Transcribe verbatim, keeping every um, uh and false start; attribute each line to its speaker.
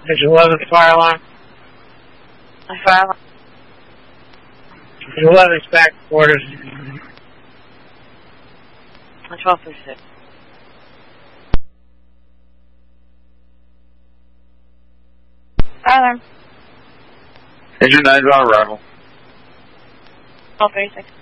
Speaker 1: There's eleven fire alarm.
Speaker 2: A fire alarm.
Speaker 1: There's eleven back quarters.
Speaker 2: A twelve thirty-six. Fire alarm.
Speaker 3: Engine nine's on arrival.
Speaker 2: twelve thirty-six.